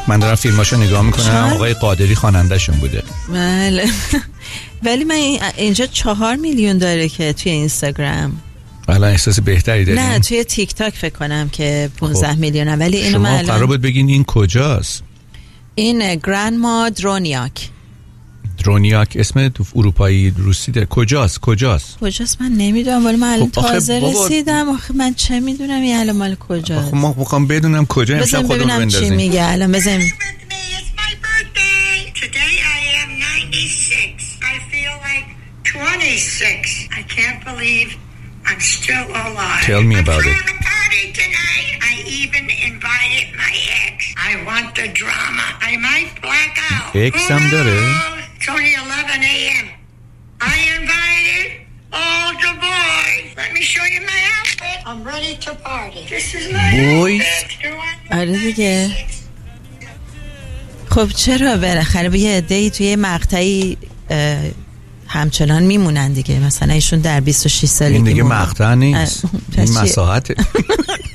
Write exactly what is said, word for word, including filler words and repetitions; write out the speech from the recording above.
من دارم فیلماشو نگاه میکنم، آقای قادری خواننده‌شون بوده. بله. ولی من اینجا چهار میلیون داره که توی اینستاگرام. الان احساس بهتری داریم؟ نه توی تیک تاک فکر کنم که پانزده میلیونه، ولی اینو من شما قرار بود بگین این کجاست؟ این گرندما درونیاک. درونیاک اسم تو اروپایی روسی ده. کجاست کجاست کجاست من نمیدونم، ولی من الان خب تازه بابا... رسیدم. آخه من چه میدونم این الان مال کجاست؟ آخه ما میخوام بدونم کجا امشب خودمون بندازیم. بزن ببینم چی میگه الان. بزن. I can't believe I'm still alive. Tell me about it. I'm throwing a party tonight. I even invited my ex. I want the drama. I might black out. Ex هم داره؟ It's only eleven a.m. I invited all the boys. Let me show you my outfit. I'm ready to party. This is my boys. outfit. آره دیگه. خب چرا بالاخره به یه عده‌ای توی مقطعی همچنان میمونن دیگه. مثلا ایشون در بیست و شش سالگی این دیگه مقطع نیست، این مساحته.